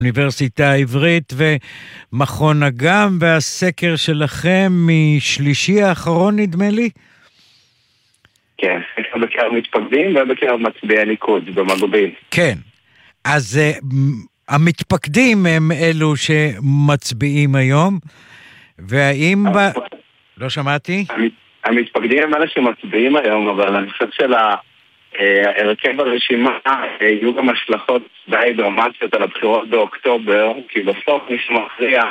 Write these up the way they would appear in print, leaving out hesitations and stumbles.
אוניברסיטה העברית ומכון אגם, והסקר שלכם משלישי האחרון נדמה לי? כן, סקר בקרב מתפקדים ובקרב מצביעי ליכוד במקביל. כן, אז המתפקדים הם אלו שמצביעים היום, והאם לא שמעתי? המתפקדים הם אלה שמצביעים היום, אבל אני חושב הרכב הרשימה יהיו גם השלכות די דרמטיות על הבחירות באוקטובר, כי בסוף נשמע מכריע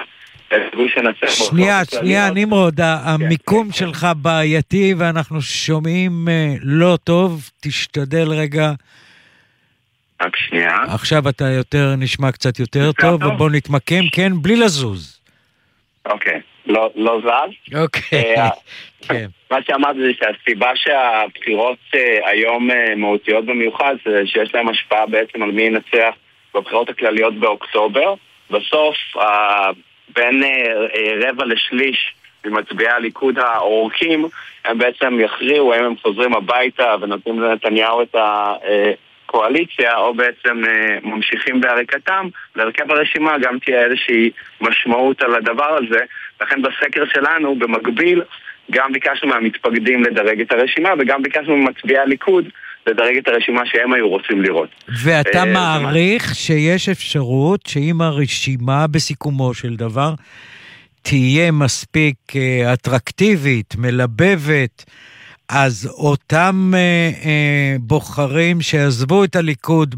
שנייה, נמרוד, המיקום שלך בעייתי ואנחנו שומעים לא טוב, תשתדל רגע. רק שנייה. עכשיו אתה נשמע קצת יותר טוב, ובוא נתמקם, כן, בלי לזוז. אוקיי, לא זז? אוקיי, כן. מה שאמרתי זה שהסיבה שהבחירות היום מהותיות במיוחד זה שיש להם השפעה בעצם על מי ינצח בבחירות הכלליות באוקטובר. בסוף בין רבע לשליש ממצביעי הליכוד האורכים הם בעצם יכריעו האם הם חוזרים הביתה ונותנים לנתניהו את הקואליציה או בעצם ממשיכים בהרקתם. להרכב הרשימה גם תהיה איזושהי משמעות על הדבר הזה, לכן בסקר שלנו במקביל גם ביקשנו מהמתפקדים לדרג את הרשימה, וגם ביקשנו ממצביעי הליכוד לדרג את הרשימה שהם היו רוצים לראות. ואתה מעריך שיש אפשרות שאם הרשימה בסיכומו של דבר תהיה מספיק אטרקטיבית, מלבבת, אז אותם בוחרים שעזבו את הליכוד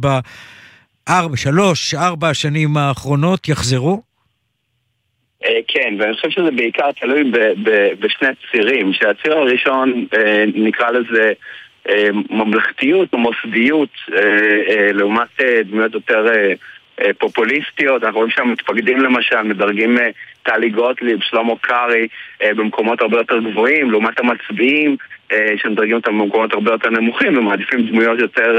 ב3-4 השנים האחרונות יחזרו? כן, ואני חושב שזה בעיקר תלוי בשני צירים. שהציר הראשון נקרא לזה ממלכתיות או מוסדיות לעומת דמויות יותר פופוליסטיות. אנחנו רואים שהמתפקדים למשל מדרגים טלי גוטליב, שלמה קרעי במקומות הרבה יותר גבוהים, לעומת המצביעים שמדרגים אותם במקומות הרבה יותר נמוכים ומעדיפים דמויות יותר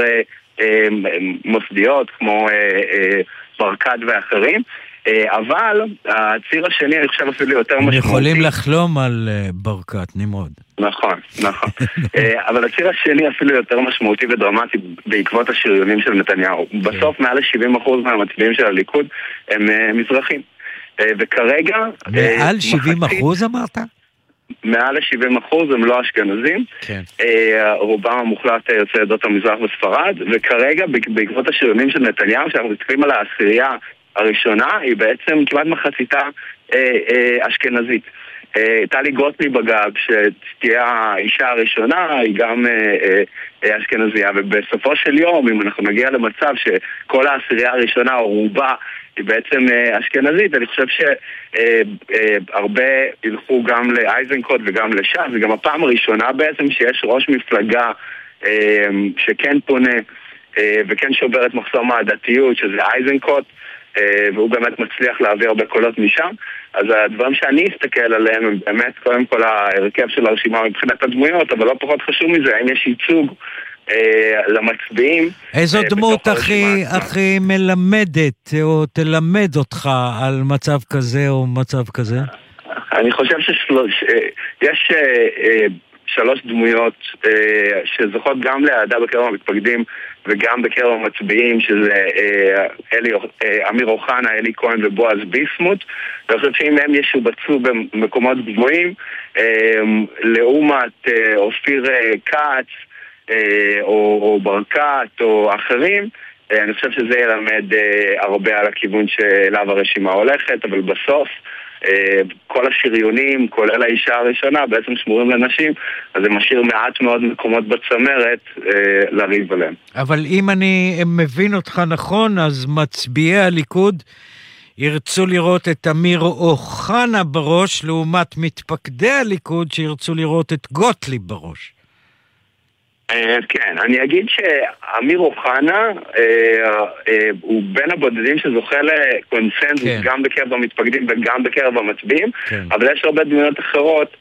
מוסדיות כמו ברקת ואחרים. אבל הציר השני אני חושב אפילו יותר משמעותי. יכולים לחלום על ברקת, נמרוד. נכון. אבל הציר השני אפילו יותר משמעותי ודרמטי בעקבות השריונים של נתניהו. בסוף מעל 70% מהמצביעים של הליכוד הם מזרחים. וכרגע מעל 70% אמרת? מעל 70% הם לא אשכנזים. רובם המוחלט יוצאי עדות המזרח וספרד, וכרגע בעקבות השריונים של נתניהו שאנחנו מסתכלים על העשירייה הראשונה היא בעצם כמעט מחציתה אשכנזית. טלי גוטליב אגב, שתהיה האישה הראשונה, היא גם אשכנזיה, ובסופו של יום, אם אנחנו נגיע למצב שכל העשירייה הראשונה או רובה היא בעצם אשכנזית, אני חושב שהרבה ילכו גם לאייזנקוט וגם לש"ס, זה גם הפעם הראשונה בעצם שיש ראש מפלגה שכן פונה וכן שובר את מחסום העדתיות, שזה אייזנקוט, והוא באמת מצליח להעביר הרבה קולות משם. אז הדברים שאני אסתכל עליהם הם באמת קודם כל ההרכב של הרשימה מבחינת הדמויות, אבל לא פחות חשוב מזה, האם יש ייצוג למצביעים. איזו דמות הכי מלמדת או תלמד אותך על מצב כזה או מצב כזה? אני חושב שיש 3 דמויות שזוכות גם להעדה בקרב המתפקדים וגם בקרב המצביעים, שזה אמיר אוחנה, אלי כהן ובועז ביסמוט. ואני חושב שאם הם ישובצו במקומות גבוהים לעומת אופיר כץ או ברקת או אחרים, אני חושב שזה ילמד הרבה על הכיוון שאליו הרשימה הולכת, אבל בסוף כל השריונים, כולל האישה הראשונה, בעצם שמורים לנשים, אז זה משאיר מעט מאוד מקומות בצמרת לריב עליהם. אבל אם אני מבין אותך נכון, אז מצביעי הליכוד ירצו לראות את אמיר אוחנה בראש, לעומת מתפקדי הליכוד שירצו לראות את גוטליב בראש. כן, אני אגיד שאמיר אוחנה הוא בין הבודדים שזוכה לקונסנזוס גם בקרב המתפקדים וגם בקרב המצביעים, אבל יש הרבה דמויות אחרות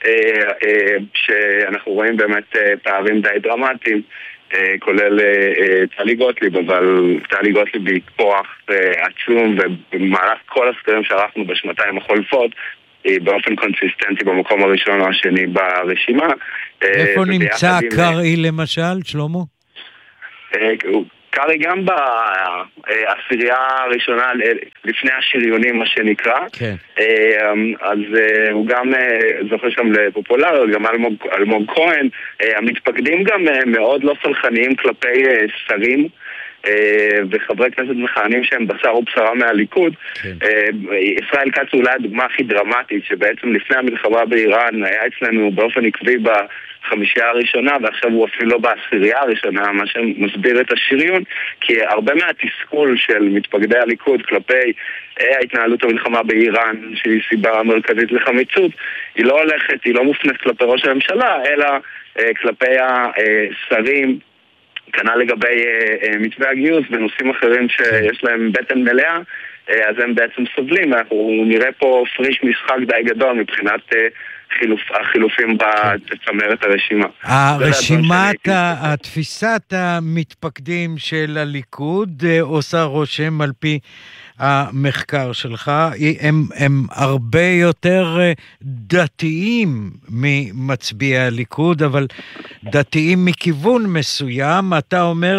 שאנחנו רואים באמת פערים די דרמטיים, כולל טלי גוטליב, אבל טלי גוטליב היא כוח עצום, ובמהלך כל הסקרים שערכנו בשנתיים החולפות באופן קונסיסטנטי במקום הראשון או השני ברשימה. איפה נמצא קרעי למשל, שלמה? קרי גם בעשירייה הראשונה לפני השריונים, מה שנקרא. כן. אז הוא גם זוכה שם לפופולר, גם אלמוג כהן. המתפקדים גם מאוד לא סלחניים כלפי שרים וחברי כנסת מכהנים שהם בשר ובשרה מהליכוד. ישראל כץ אולי הדוגמה הכי דרמטית, שבעצם לפני המלחמה באיראן היה אצלנו באופן עקבי בחמישייה הראשונה, ועכשיו הוא אפילו לא בעשירייה הראשונה, מה שמסביר את השריון, כי הרבה מהתסכול של מתפקדי הליכוד כלפי ההתנהלות המלחמה באיראן, שהיא סיבה מרכזית לחמיצות, היא לא הולכת, היא לא מופנית כלפי ראש הממשלה, אלא כלפי השרים, כנ"ל לגבי מתווה הגיוס ונושאים אחרים שיש להם בטן מלאה, אז הם בעצם סובלים. אנחנו נראה פה פריש משחק די גדול מבחינת החילופים בצמרת הרשימה. הרשימת, התפיסת המתפקדים של הליכוד עושה רושם על פי המחקר שלך, הם הרבה יותר דתיים ממצביעי הליכוד, אבל דתיים מכיוון מסוים. אתה אומר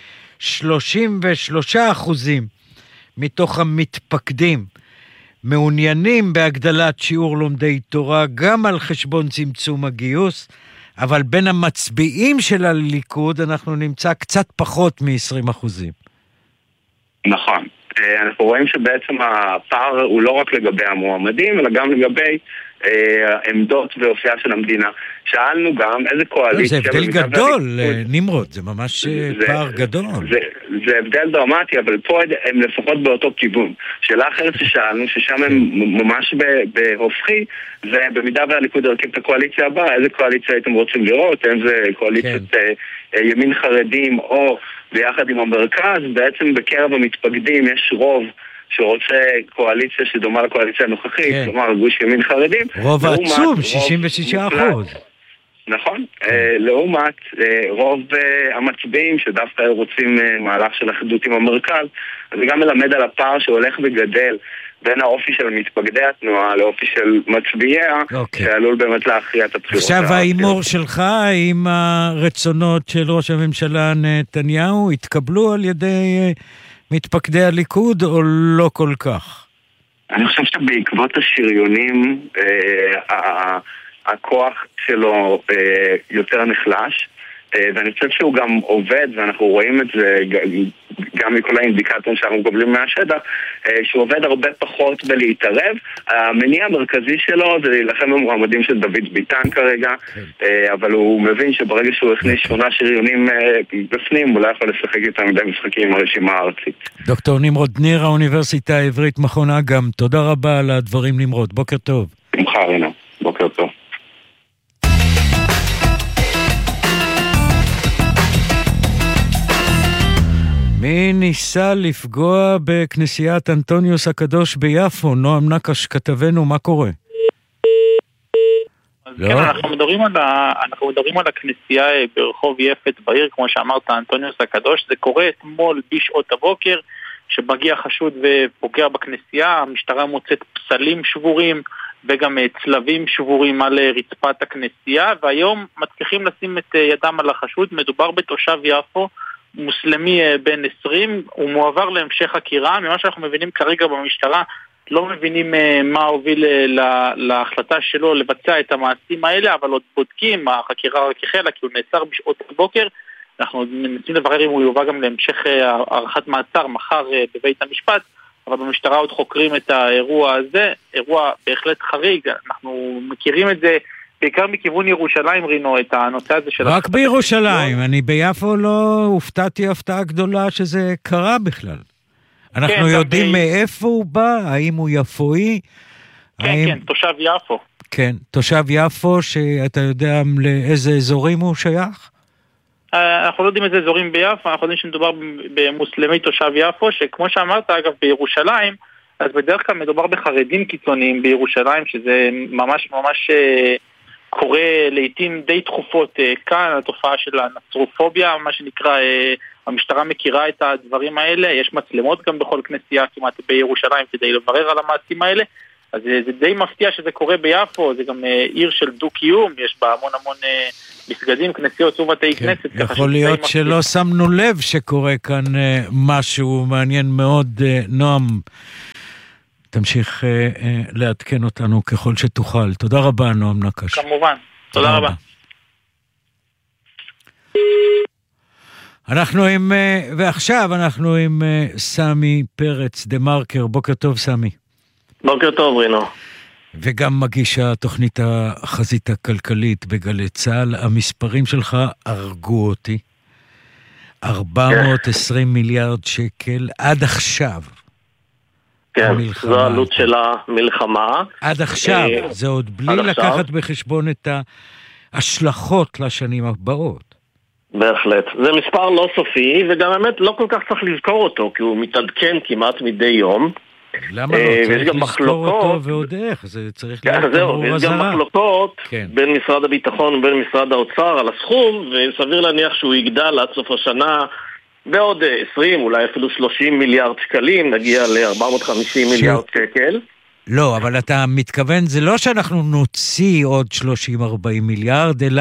ש33% מתוך המתפקדים מעוניינים בהגדלת שיעור לומדי תורה גם על חשבון צמצום הגיוס, אבל בין המצביעים של הליכוד אנחנו נמצא קצת פחות מ-20%. נכון. אנחנו רואים שבעצם הפער הוא לא רק לגבי המועמדים, אלא גם לגבי עמדות ואופייה של המדינה. שאלנו גם איזה קואליציה... זה הבדל גדול, נמרוד, זה ממש פער גדול. זה הבדל דרמטי, אבל פה הם לפחות באותו כיוון. שאלה אחרת ששאלנו, ששם הם ממש בהופכי, זה במידה והליכוד הרכיב את הקואליציה הבאה, איזה קואליציה הייתם רוצים לראות, אם זה קואליציית ימין חרדים או ביחד עם המרכז. בעצם בקרב המתפקדים יש רוב שרוצה קואליציה שדומה לקואליציה הנוכחית, כלומר גוש ימין חרדים. רוב עצום, 66%. נכון, לעומת רוב המצביעים שדווקא רוצים מהלך של אחדות עם המרכז. אז זה גם מלמד על הפער שהולך וגדל בין האופי של מתפקדי התנועה לאופי של מצביעיה, שעלול באמת להכריע את הבחירות. עכשיו האימור שלך עם הרצונות של ראש הממשלה נתניהו התקבלו על ידי מתפקדי הליכוד או לא כל כך? אני חושב שבעקבות השריונים הכוח שלו יותר נחלש, ואני חושב שהוא גם עובד, ואנחנו רואים את זה גם מכל האינדיקטורים שאנחנו מקבלים מהשטח, שהוא עובד הרבה פחות בלהתערב. המניע המרכזי שלו זה להילחם במועמדים של דוד ביטן כרגע, אבל הוא מבין שברגע שהוא הכניס 8 שריונים בפנים, הוא לא יכול לשחק איתם מדי משחקים עם הרשימה הארצית. דוקטור נמרוד ניר, האוניברסיטה העברית מכון אגם, תודה רבה על הדברים נמרוד, בוקר טוב. שמחה רינה, בוקר טוב. מי ניסה לפגוע בכנסיית אנטוניוס הקדוש ביפו? נועם נקש כתבנו, מה קורה? לא? כן, אנחנו מדברים על הכנסייה ברחוב יפת בעיר, כמו שאמרת, אנטוניוס הקדוש. זה קורה אתמול בשעות הבוקר, שמגיע חשוד ופוגע בכנסייה, המשטרה מוצאת פסלים שבורים וגם צלבים שבורים על רצפת הכנסייה, והיום מצליחים לשים את ידם על החשוד. מדובר בתושב יפו, מוסלמי בן 20, הוא מועבר להמשך חקירה. ממה שאנחנו מבינים כרגע במשטרה, לא מבינים מה הוביל להחלטה שלו לבצע את המעשים האלה, אבל עוד בודקים, החקירה רק החלה, כי הוא נעצר בשעות הבוקר. אנחנו מנסים לברר אם הוא יובא גם להמשך הערכת מעצר מחר בבית המשפט, אבל במשטרה עוד חוקרים את האירוע הזה, אירוע בהחלט חריג. אנחנו מכירים את זה בעיקר מכיוון ירושלים, רינו, את הנושא הזה של... רק בירושלים, אני ביפו לא הופתעתי הפתעה גדולה שזה קרה בכלל. אנחנו יודעים מאיפה הוא בא, האם הוא יפואי? כן, תושב יפו. כן, תושב יפו, שאתה יודע לאיזה אזורים הוא שייך? אנחנו לא יודעים איזה אזורים ביפו, אנחנו יודעים שמדובר במוסלמי תושב יפו, שכמו שאמרת, אגב, בירושלים, אז בדרך כלל מדובר בחרדים קיצוניים בירושלים, שזה ממש ממש קורה לעתים די תכופות כאן, התופעה של הנצרופוביה, מה שנקרא, המשטרה מכירה את הדברים האלה, יש מצלמות גם בכל כנסייה כמעט בירושלים כדי לברר על המעשים האלה, אז זה די מפתיע שזה קורה ביפו, זה גם עיר של דו-קיום, יש בה המון מסגדים, כנסיות ובתי כנסת. יכול להיות שלא שמנו לב שקורה כאן משהו מעניין מאוד. נועם, תמשיך לעדכן אותנו ככל שתוכל. תודה רבה, נועם נקש. כמובן, תודה רבה. ועכשיו אנחנו עם סמי פרץ, דה מרקר. בוקר טוב, סמי. בוקר טוב, רינו. וגם מגיש התוכנית החזית הכלכלית בגלי צהל. המספרים שלך הרגו אותי. 420 מיליארד שקל עד עכשיו. כן, זו העלות של המלחמה. עד עכשיו, זה עוד בלי לקחת בחשבון את ההשלכות לשנים הבאות. בהחלט. זה מספר לא סופי, וגם באמת לא כל כך צריך לזכור אותו, כי הוא מתעדכן כמעט מדי יום. למה לא? צריך לזכור אותו ועוד איך, זה צריך להיות תמרור אזהרה. יש גם מחלוקות בין משרד הביטחון ובין משרד האוצר על הסכום, וסביר להניח שהוא יגדל עד סוף השנה בעוד 20, אולי אפילו 30 מיליארד שקלים, נגיע ל-450 מיליארד שקל. לא, אבל אתה מתכוון, זה לא שאנחנו נוציא עוד 30-40 מיליארד, אלא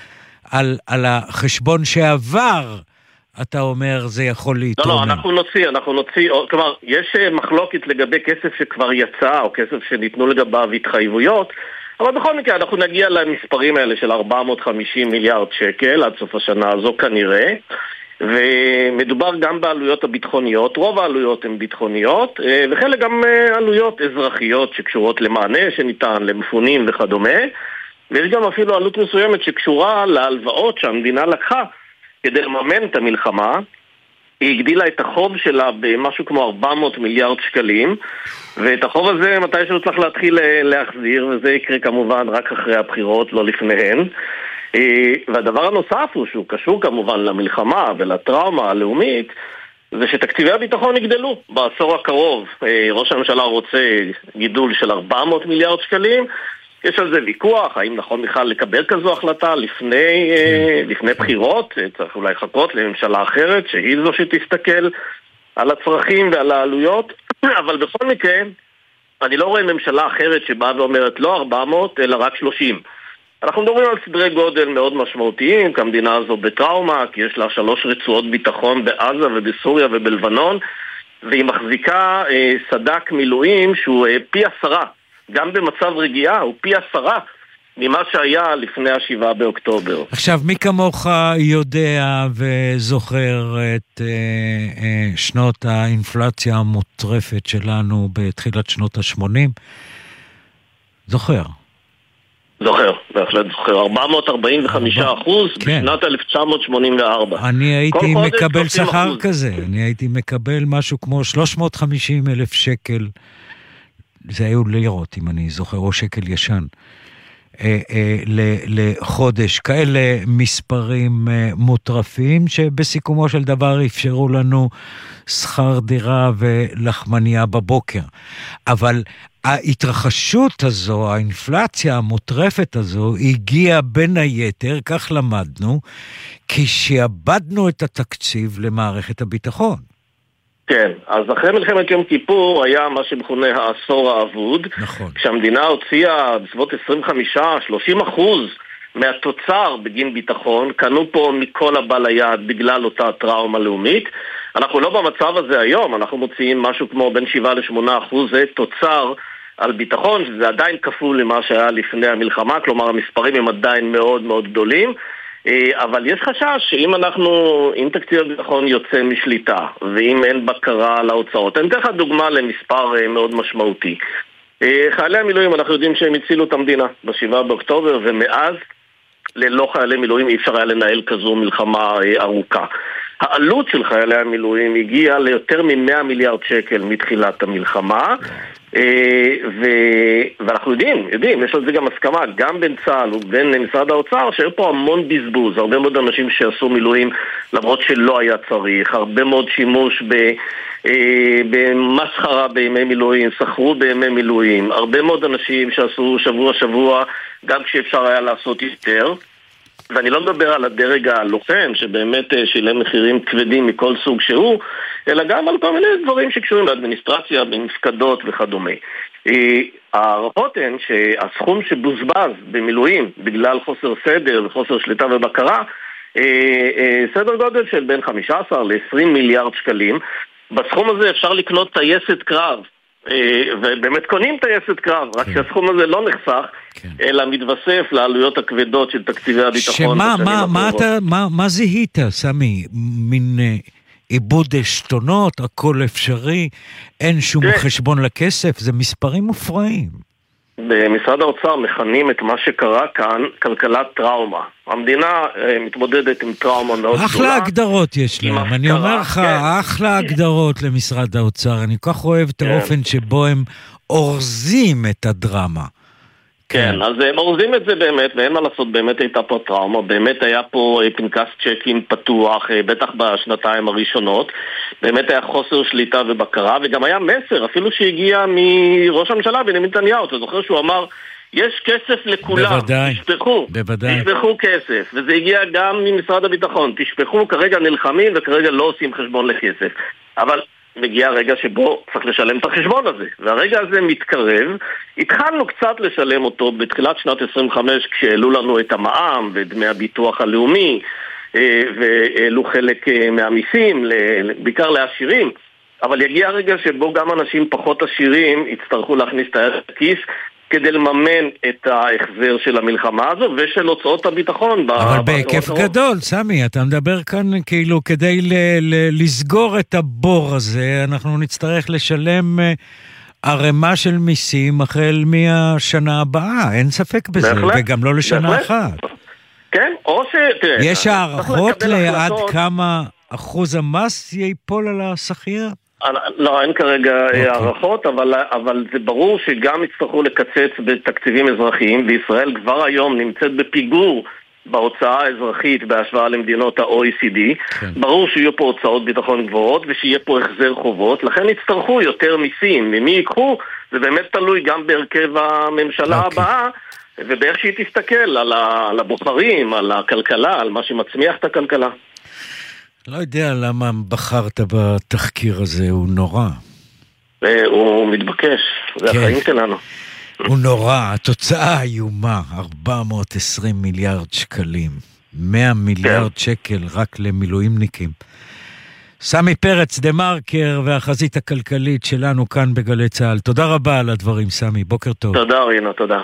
על החשבון שעבר, אתה אומר, זה יכול להתרומם. לא, אנחנו נוציא, כלומר, יש מחלוקת לגבי כסף שכבר יצא, או כסף שניתנו לגביו התחייבויות, אבל בכל מקרה אנחנו נגיע למספרים האלה של 450 מיליארד שקל עד סוף השנה הזו כנראה, ומדובר גם בעלויות הביטחוניות, רוב העלויות הן ביטחוניות, וחלק גם עלויות אזרחיות שקשורות למענה שניתן, למפונים וכדומה, ויש גם אפילו עלות מסוימת שקשורה להלוואות שהמדינה לקחה כדי לממן את המלחמה. היא הגדילה את החוב שלה במשהו כמו 400 מיליארד שקלים, ואת החוב הזה מתישהו צריך להתחיל להחזיר, וזה יקרה כמובן רק אחרי הבחירות, לא לפניהן. והדבר הנוסף הוא שהוא קשור כמובן למלחמה ולטראומה הלאומית, זה שתקציבי הביטחון יגדלו בעשור הקרוב. ראש הממשלה רוצה גידול של 400 מיליארד שקלים, יש על זה ויכוח, האם נכון בכלל לקבל כזו החלטה לפני בחירות, צריך אולי לחכות לממשלה אחרת שהיא זו שתסתכל על הצרכים ועל העלויות, אבל בכל מקרה אני לא רואה ממשלה אחרת שבאה ואומרת לא 400 אלא רק 30. אנחנו מדברים על סדרי גודל מאוד משמעותיים, כי המדינה הזו בטראומה, כי יש לה 3 רצועות ביטחון בעזה ובסוריה ובלבנון, והיא מחזיקה סדק מילואים שהוא פי 10, גם במצב רגיעה הוא פי 10 ממה שהיה לפני 7 באוקטובר. עכשיו, מי כמוך יודע וזוכר את שנות האינפלציה המוטרפת שלנו בתחילת שנות ה-80? זוכר, בהחלט זוכר. 445% בשנת 1984. אני הייתי מקבל שכר כזה, אני הייתי מקבל משהו כמו 350,000 שקל, זה היו לירות אם אני זוכר, או שקל ישן, לחודש. כאלה מספרים מוטרפים שבסיכומו של דבר אפשרו לנו שכר דירה ולחמניה בבוקר. אבל ההתרחשות הזו, האינפלציה המוטרפת הזו, הגיעה בין היתר, כך למדנו, כשאבדנו את התקציב למערכת הביטחון. כן, אז אחרי מלחמת יום כיפור היה מה שמכונה העשור האבוד, נכון. כשהמדינה הוציאה בסביבות 25-30% מהתוצר בגין ביטחון, קנו פה מכל הבא ליד בגלל אותה טראומה לאומית. אנחנו לא במצב הזה היום, אנחנו מוציאים משהו כמו בין 7-8% תוצר על ביטחון, שזה עדיין כפול למה שהיה לפני המלחמה, כלומר המספרים הם עדיין מאוד מאוד גדולים, אבל יש חשש אם תקציב הביטחון יוצא משליטה, ואם אין בקרה על ההוצאות, אני אתן לך דוגמה למספר מאוד משמעותי. חיילי המילואים, אנחנו יודעים שהם הצילו את המדינה ב7 באוקטובר, ומאז ללא חיילי מילואים אי אפשר היה לנהל כזו מלחמה ארוכה. העלות של חיילי המילואים הגיעה ליותר מ100 מיליארד שקל מתחילת המלחמה, ואנחנו יודעים, יש על זה גם הסכמה, גם בין צה"ל ובין משרד האוצר, שהיו פה המון בזבוז, הרבה מאוד אנשים שעשו מילואים למרות שלא היה צריך, הרבה מאוד שימוש במסחרה בימי מילואים, שכרו בימי מילואים, הרבה מאוד אנשים שעשו שבוע גם כשאפשר היה לעשות יותר, ואני לא מדבר על הדרג הלוחם שבאמת שילם מחירים כבדים מכל סוג שהוא, אלא גם על כל מיני דברים שקשורים לאדמיניסטרציה, במפקדות וכדומה. הערכות הן שהסכום שבוזבז במילואים בגלל חוסר סדר וחוסר שליטה ובקרה, סדר גודל של בין 15 ל-20 מיליארד שקלים. בסכום הזה אפשר לקנות טייסת קרב, ובאמת קונים טייסת קרב, רק שהסכום הזה לא נחסך, אלא מתווסף לעלויות הכבדות של תקציבי הביטחון. מה זיהית, סמי? מין עיבוד שטונות, הכל אפשרי, אין שום חשבון לכסף, זה מספרים מופרעים. במשרד האוצר מכנים את מה שקרה כאן כלכלת טראומה. המדינה מתמודדת עם טראומה מאוד גדולה. אחלה הגדרות יש להם, אני אומר לך, אחלה הגדרות למשרד האוצר. אני כל כך אוהב את האופן שבו הם אורזים את הדרמה. כן, אז הם אורזים את זה באמת, ואין מה לעשות, באמת הייתה פה טראומה, באמת היה פה פנקס צ'קים פתוח, בטח בשנתיים הראשונות, באמת היה חוסר שליטה ובקרה, וגם היה מסר, אפילו שהגיע מראש הממשלה בנימין נתניהו, אתה זוכר שהוא אמר, יש כסף לכולם, תשפכו כסף, וזה הגיע גם ממשרד הביטחון, תשפכו, כרגע נלחמים וכרגע לא עושים חשבון לכסף, אבל מגיע הרגע שבו צריך לשלם את החשבון הזה, והרגע הזה מתקרב. התחלנו קצת לשלם אותו בתחילת שנת 25 כשהעלו לנו את המע"מ ודמי הביטוח הלאומי, והעלו חלק מהמיסים, בעיקר לעשירים, אבל יגיע הרגע שבו גם אנשים פחות עשירים יצטרכו להכניס את היד לכיס כדי לממן את ההחזר של המלחמה הזו ושל הוצאות הביטחון. אבל בהיקף גדול, סמי, אתה מדבר כאן כאילו כדי לסגור את הבור הזה, אנחנו נצטרך לשלם ערימה של מיסים החל מהשנה הבאה, אין ספק בזה, וגם לא לשנה אחת. כן, או יש הערכות לעד כמה אחוז המס ייפול על השכיר? לא, אין כרגע הערכות, אבל זה ברור שגם יצטרכו לקצץ בתקציבים אזרחיים, וישראל כבר היום נמצאת בפיגור בהוצאה האזרחית בהשוואה למדינות ה-OECD. ברור שיהיו פה הוצאות ביטחון גבוהות ושיהיה פה החזר חובות, לכן יצטרכו יותר מיסים. ממי ייקחו? זה באמת תלוי גם בהרכב הממשלה הבאה, ובאיך שהיא תסתכל על הבוחרים, על הכלכלה, על מה שמצמיח את הכלכלה. לא יודע למה בחרת בתחקיר הזה, הוא נורא. הוא מתבקש, זה החיים שלנו. הוא נורא, התוצאה איומה, 420 מיליארד שקלים, 100 מיליארד שקל רק למילואימניקים. סמי פרץ, דה מרקר והחזית הכלכלית שלנו כאן בגלי צהל. תודה רבה על הדברים, סמי, בוקר טוב. תודה רינה, תודה.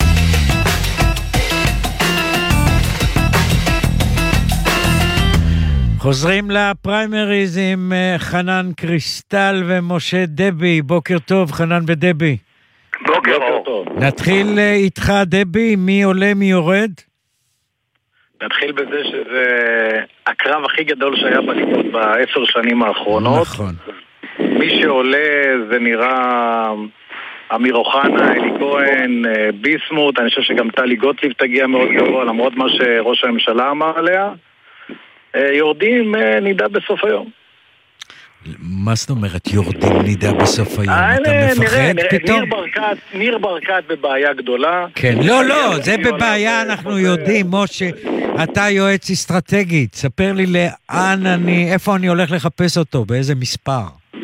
חוזרים לפריימריז עם חנן קריסטל ומשה דבי. בוקר טוב, חנן ודבי. בוקר טוב. נתחיל איתך, דבי, מי עולה, מי יורד? נתחיל בזה שזה הקרב הכי גדול שהיה בליכוד ב10 שנים האחרונות. נכון. מי שעולה זה נראה אמיר אוחנה, אלי כהן, ביסמוט, אני חושב שגם טלי גוטליב תגיע מאוד גבוה, למרות מה שראש הממשלה אמר עליה. יורדים נדע בסוף היום. מה זאת אומרת יורדים נדע בסוף היום? אתה מפחד פתאום? ניר ברקת בבעיה גדולה. כן, לא, זה בבעיה אנחנו יודעים. משה, אתה יועץ אסטרטגית, ספר לי איפה אני הולך לחפש אותו, באיזה מספר?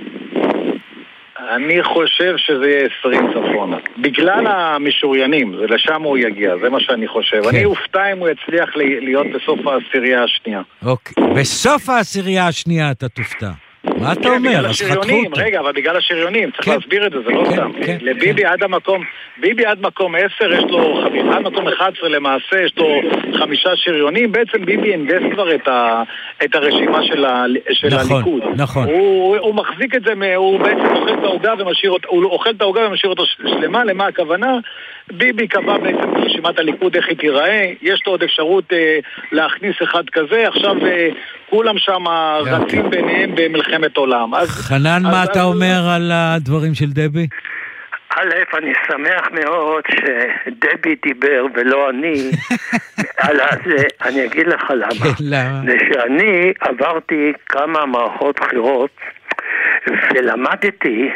אני חושב שזה יהיה 20 צפונה. בגלל המשוריינים, זה לשם הוא יגיע, זה מה שאני חושב. אני אופתע אם הוא יצליח להיות בסוף העשירייה השנייה. אוקיי, בסוף העשירייה השנייה אתה תופתע. מה אתה אומר? בגלל השריונים, רגע, אבל בגלל השריונים, צריך להסביר את זה, זה לא סתם. לביבי עד מקום 10, יש לו עד מקום 11 למעשה, יש לו 5 שריונים, בעצם ביבי אינדס כבר את הרשימה של הליכוד. נכון. הוא מחזיק את זה, הוא בעצם אוכל את העוגה ומשאיר אותו שלמה, למה הכוונה? ביבי קבע בעצם ברשימת הליכוד איך היא תיראה, יש לו עוד אפשרות להכניס אחד כזה, עכשיו כולם שם רצים ביניהם במלחמת עולם. חנן, מה אתה אומר על הדברים של דבי? א', אני שמח מאוד שדבי דיבר ולא אני, אני אגיד לך למה. זה שאני עברתי כמה מערכות בחירות ולמדתי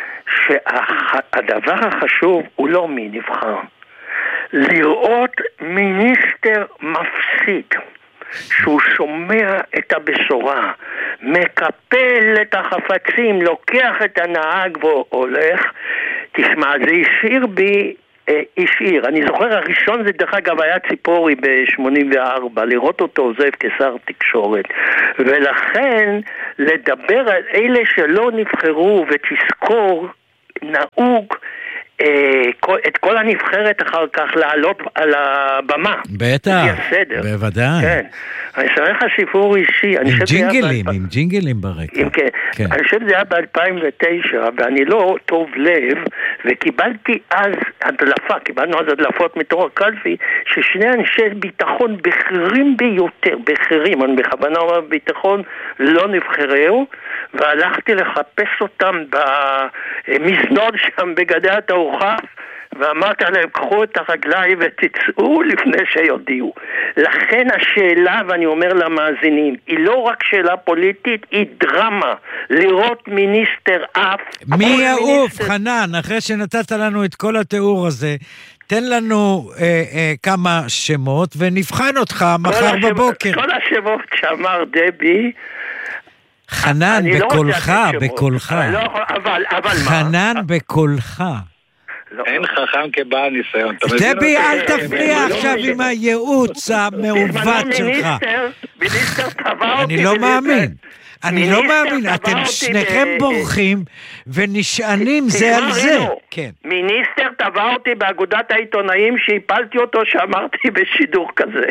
שהדבר החשוב הוא לא מי נבחר. לראות מיניסטר מפסיד שהוא שומע את הבשורה, מקפל את החפצים, לוקח את הנהג והולך, תשמע, זה השאיר בי השאיר. אני זוכר הראשון זה דרך אגב היה ציפורי ב-84, לראות אותו עוזב כשר תקשורת, ולכן לדבר על אלה שלא נבחרו ותזכור נהוג את כל הנבחרת אחר כך לעלות על הבמה. בטח, בוודאי. כן. אני אשאר לך סיפור אישי. עם ג'ינגלים ברקע. אני חושב שזה היה ב-2009, ואני לא טוב לב, וקיבלתי אז הדלפה, קיבלנו אז הדלפות מתוך הקלפי, ששני אנשי ביטחון בכירים ביותר, בכירים, אני בכוונה אומר ביטחון, לא נבחרו, והלכתי לחפש אותם במזנון שם בגדי התערוכה, ואמרת להם, קחו את הרגליים ותצאו לפני שיודיעו. לכן השאלה, ואני אומר למאזינים, היא לא רק שאלה פוליטית, היא דרמה. לראות מיניסטר אף... מי יעוף, חנן, אחרי שנתת לנו את כל התיאור הזה, תן לנו כמה שמות ונבחן אותך מחר בבוקר. כל השמות שאמר דבי... חנן, בקולך, בקולך. חנן, בקולך. אין חכם כבעל ניסיון. דבי, אל תפריע עכשיו עם הייעוץ המעוות שלך. אני לא מאמין. אני לא מאמין. אתם שניכם בורחים ונשענים זה על זה. מיניסטר תבע אותי באגודת העיתונאים שהפלתי אותו שאמרתי בשידור כזה.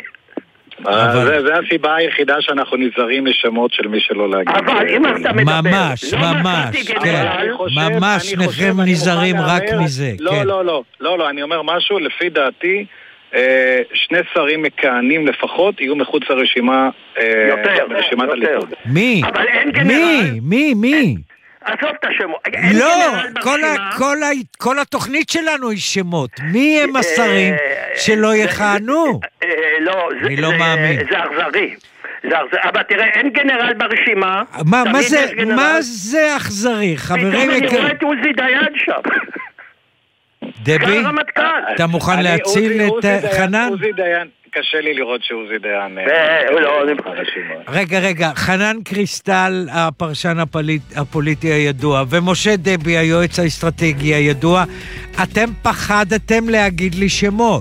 זה הסיבה היחידה שאנחנו נזהרים לשמות של מי שלא להגיד. אבל אם אתה מדבר... ממש, כן. ממש שניכם נזהרים רק מזה. לא, אני אומר משהו, לפי דעתי, שני שרים מכהנים לפחות יהיו מחוץ לרשימה, ברשימת הליכוד. מי? מי? עזוב את השמות. לא, כל התוכנית שלנו היא שמות. מי הם השרים שלא יכהנו? לא, אני לא מאמין. זה אכזרי. אבל תראה, אין גנרל ברשימה. מה זה אכזרי? חברים יקרים. פתאום אני רואה את עוזי דיין שם. דבי, אתה מוכן להציל את חנן? עוזי דיין. קשה לי לראות שעוזי דיין... רגע, חנן קריסטל, הפרשן הפוליטי הידוע, ומשה דבי, היועץ האסטרטגי הידוע, אתם פחדתם להגיד לי שמות.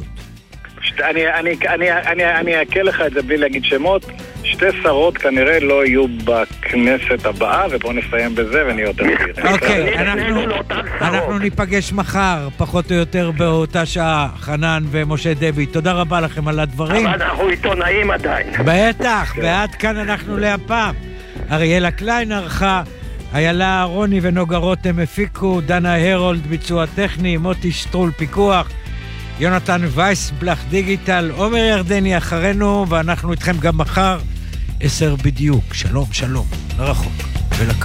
אני אקל לך את זה בלי להגיד שמות. שתי שרות כנראה לא יהיו בכנסת הבאה, ובואו נסיים בזה ונהיה יותר מהיר. אוקיי, אנחנו ניפגש מחר, פחות או יותר באותה שעה, חנן ומשה דבי. תודה רבה לכם על הדברים. אבל אנחנו עיתונאים עדיין. בטח, ועד כאן אנחנו להפעם. אריאלה קליין ערכה, איילה אהרוני ונוגה רותם הפיקו, דנה הרולד ביצוע טכני, מוטי שטרול פיקוח, יונתן וייסבלח דיגיטל, עומר ירדני אחרינו, ואנחנו איתכם גם מחר 10 בדיוק. שלום, לרחוק ולקרוב.